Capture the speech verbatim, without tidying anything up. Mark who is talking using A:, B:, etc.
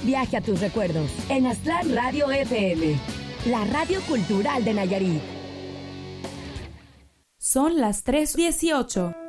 A: viaje a tus recuerdos en Aztlán Radio F M, la radio cultural de Nayarit.
B: Son las tres dieciocho.